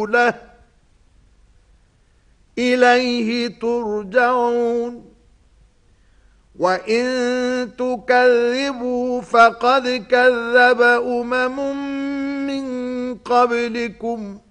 ورسوله إليه ترجعون وإن تكذبوا فقد كذب من قبلكم